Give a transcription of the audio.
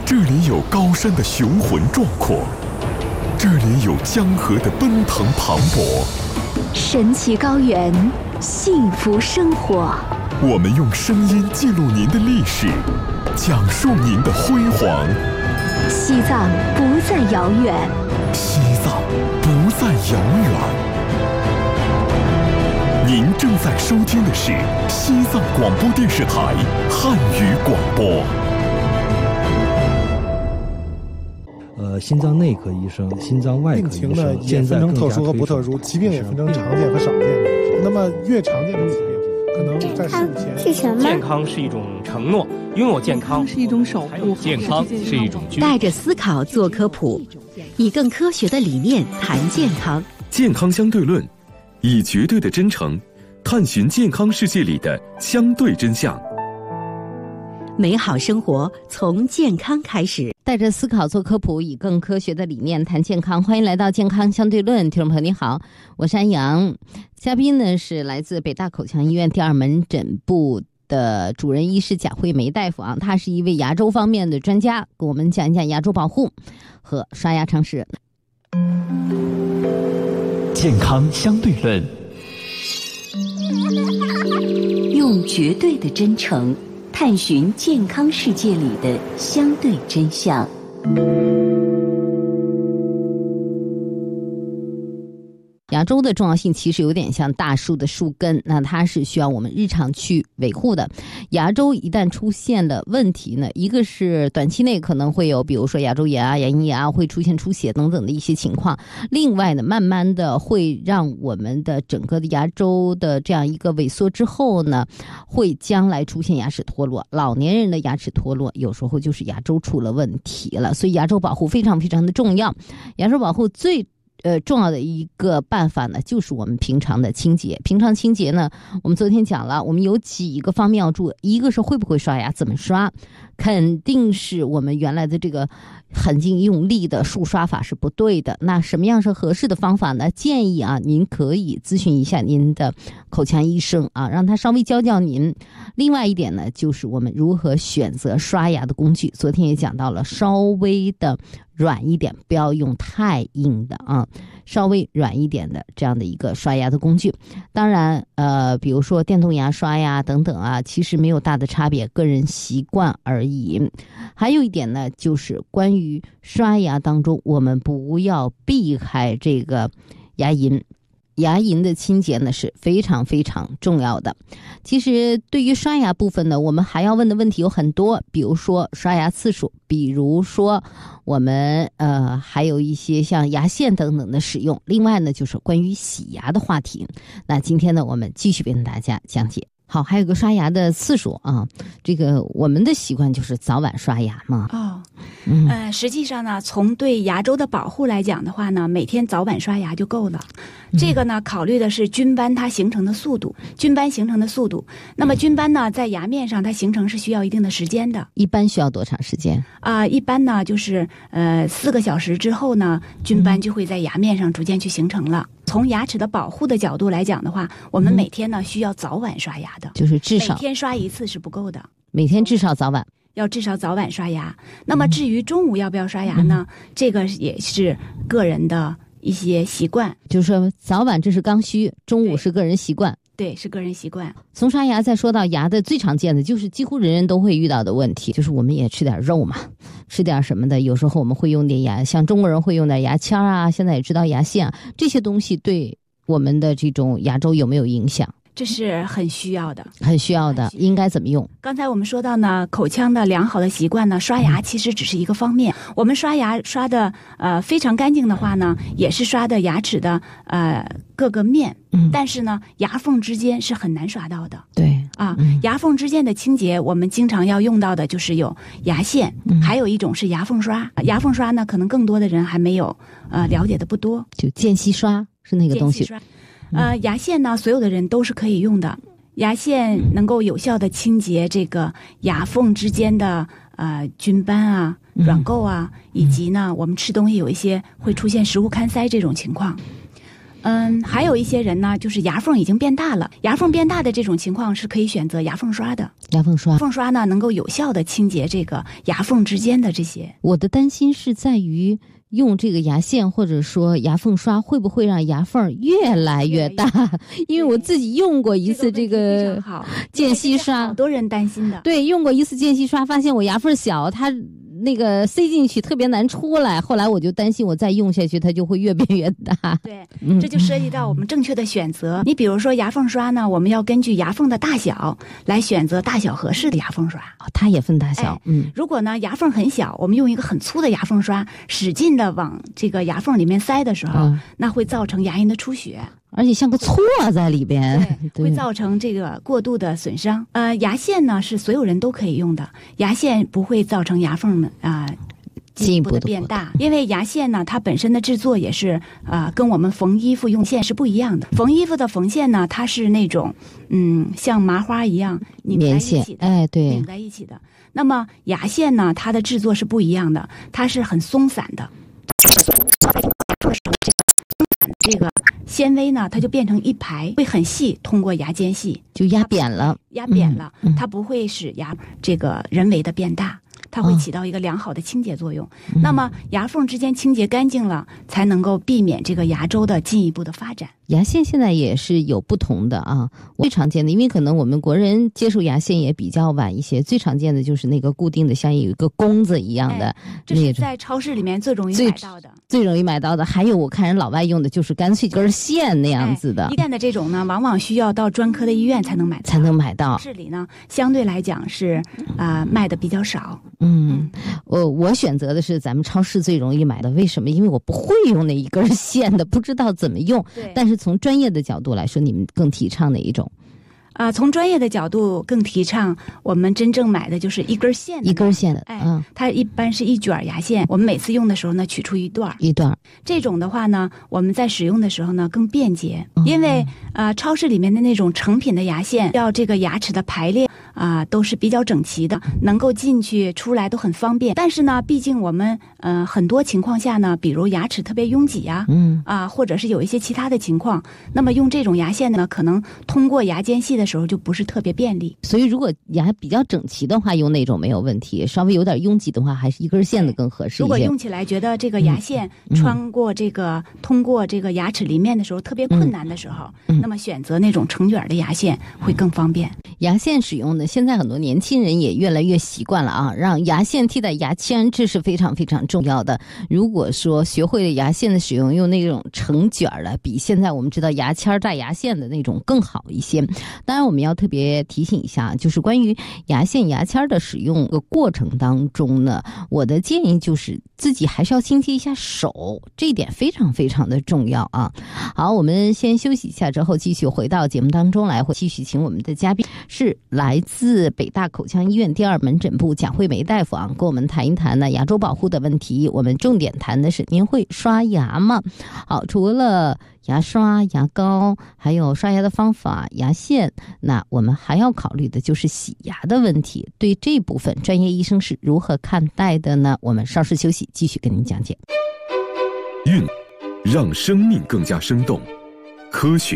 这里有高山的雄浑壮阔，这里有江河的奔腾磅礴， 神奇高原，幸福生活。 我们用声音记录您的历史，讲述您的辉煌。 西藏不再遥远， 西藏不再遥远。您正在收听的是西藏广播电视台汉语广播。 心脏内科医生、心脏外科医生， 病情呢也分成特殊和不特殊，疾病也分成常见和少见的。那么越常见的疾病，可能在15前是什么？ 健康是一种承诺，拥有健康是一种守护， 健康是一种带着思考做科普，以更科学的理念谈健康。 健康相对论，以绝对的真诚探寻健康世界里的相对真相。 美好生活从健康开始， 带着思考做科普，以更科学的理念谈健康。欢迎来到健康相对论，听众朋友你好，我是安阳。嘉宾呢是来自北大口腔医院第2门诊部的主任医师贾慧梅大夫啊，他是一位牙周方面的专家，跟我们讲一讲牙周保护和刷牙常识。 健康相对论， 用绝对的真诚探寻健康世界里的相对真相。 牙周的重要性其实有点像大树的树根，那它是需要我们日常去维护的。牙周一旦出现了问题呢，一个是短期内可能会有比如说牙周炎啊、牙龈炎啊，会出现出血等等的一些情况。另外呢，慢慢的会让我们的整个的牙周的这样一个萎缩之后呢，会将来出现牙齿脱落。老年人的牙齿脱落有时候就是牙周出了问题了，所以牙周保护非常非常的重要。牙周保护最重要的一个办法呢，就是我们平常的清洁。平常清洁呢，我们昨天讲了，我们有几个方面要注意，一个是会不会刷牙，怎么刷，肯定是我们原来的这个很劲用力的竖刷法是不对的。那什么样是合适的方法呢？建议啊，您可以咨询一下您的口腔医生啊，让他稍微教教您。另外一点呢，就是我们如何选择刷牙的工具。昨天也讲到了，稍微的软一点，不要用太硬的啊，稍微软一点的这样的一个刷牙的工具。当然比如说电动牙刷呀等等啊，其实没有大的差别，个人习惯而已。还有一点呢，就是关于刷牙当中，我们不要避开这个牙龈。牙龈的清洁呢是非常非常重要的。其实对于刷牙部分呢，我们还要问的问题有很多，比如说刷牙次数，比如说我们还有一些像牙线等等的使用。另外呢，就是关于洗牙的话题。那今天呢，我们继续跟大家讲解。好，还有个刷牙的次数啊，这个我们的习惯就是早晚刷牙嘛。 实际上呢，从对牙周的保护来讲的话呢，每天早晚刷牙就够了。这个呢，考虑的是菌斑它形成的速度，菌斑形成的速度。那么菌斑呢，在牙面上它形成是需要一定的时间的。 一般需要多长时间？ 一般呢就是4个小时之后呢，菌斑就会在牙面上逐渐去形成了。从牙齿的保护的角度来讲的话，我们每天呢需要早晚刷牙的， 就是至少每天刷1次是不够的， 每天至少早晚。 要至少早晚刷牙。那么至于中午要不要刷牙呢？这个也是个人的一些习惯， 就是说早晚这是刚需，中午是个人习惯。 对，是个人习惯。 从刷牙再说到牙的最常见的，就是几乎人人都会遇到的问题，就是我们也吃点肉嘛，吃点什么的，有时候我们会用点牙，像中国人会用点牙签啊，现在也知道牙线啊，这些东西对我们的这种牙周有没有影响？ 这是很需要的， 很需要的，应该怎么用？ 刚才我们说到呢，口腔的良好的习惯呢，刷牙其实只是一个方面。我们刷牙刷的非常干净的话呢，也是刷的牙齿的各个面。但是呢，牙缝之间是很难刷到的。 对啊，牙缝之间的清洁，我们经常要用到的就是有牙线，还有一种是牙缝刷。牙缝刷呢，可能更多的人还没有了解的不多。 就间隙刷是那个东西。 牙线呢，所有的人都是可以用的。牙线能够有效的清洁这个牙缝之间的菌斑啊、软垢啊，以及呢，我们吃东西有一些会出现食物栓塞这种情况。 还有一些人呢，就是牙缝已经变大了，牙缝变大的这种情况是可以选择牙缝刷的。 牙缝刷， 缝刷呢能够有效的清洁这个牙缝之间的这些。 我的担心是在于用这个牙线或者说牙缝刷会不会让牙缝越来越大？因为我自己用过一次这个间隙刷， 好多人担心的。 对，用过一次间隙刷，发现我牙缝小，它那个塞进去特别难出来，后来我就担心我再用下去它就会越变越大。 对，这就涉及到我们正确的选择。你比如说牙缝刷呢，我们要根据牙缝的大小来选择大小合适的牙缝刷。 它也分大小。 如果呢牙缝很小，我们用一个很粗的牙缝刷使劲的往这个牙缝里面塞的时候，那会造成牙龈的出血。 而且像个错在里边， 对，会造成这个过度的损伤。牙线呢是所有人都可以用的，牙线不会造成牙缝的进一步的变大，因为牙线呢它本身的制作也是跟我们缝衣服用线是不一样的。缝衣服的缝线呢，它是那种像麻花一样拧在一起的，拧在一起的。那么牙线呢，它的制作是不一样的，它是很松散的。这个纤维呢，它就变成一排，会很细，通过牙间隙就压扁了， 它不会使牙这个人为的变大，它会起到一个良好的清洁作用。那么牙缝之间清洁干净了，才能够避免这个牙周的进一步的发展。 牙线现在也是有不同的啊，最常见的，因为可能我们国人接触牙线也比较晚一些，最常见的就是那个固定的，像有一个弓子一样的， 这是在超市里面最容易买到的。 最容易买到的，还有我看人老外用的就是干脆根线那样子的。 一线的这种呢，往往需要到专科的医院才能买到。超市里呢，相对来讲是卖的比较少。 我选择的是咱们超市最容易买的，为什么？因为我不会用那一根线的，不知道怎么用。但是从专业的角度来说，你们更提倡哪一种？ 从专业的角度更提倡我们真正买的就是一根线的，它一般是一卷牙线，我们每次用的时候呢取出一段，这种的话呢，我们在使用的时候呢更便捷，因为超市里面的那种成品的牙线，要这个牙齿的排列都是比较整齐的，能够进去出来都很方便。但是呢，毕竟我们很多情况下呢，比如牙齿特别拥挤或者是有一些其他的情况，那么用这种牙线呢，可能通过牙间隙的时候就不是特别便利。 所以如果牙比较整齐的话，用那种没有问题；稍微有点拥挤的话，还是一根线的更合适一些。 如果用起来觉得这个牙线穿过通过这个牙齿里面的时候特别困难的时候，那么选择那种成卷的牙线会更方便。 牙线使用呢，现在很多年轻人也越来越习惯了啊，让牙线替代牙签，这是非常非常重要的。如果说学会了牙线的使用，用那种成卷的，比现在我们知道牙签带牙线的那种更好一些。当然我们要特别提醒一下，就是关于牙线牙签的使用的过程当中呢，我的建议就是自己还是要清洁一下手，这一点非常非常的重要啊。好，我们先休息一下，之后继续回到节目当中来，会继续请我们的嘉宾是来自北大口腔医院第2门诊部蒋惠梅大夫啊，跟我们谈一谈呢牙周保护的问题。我们重点谈的是您会刷牙吗？好，除了牙刷、牙膏，还有刷牙的方法、牙线，那我们还要考虑的就是洗牙的问题。对这部分专业医生是如何看待的呢？我们稍事休息，继续跟您讲解。 让生命更加生动，科学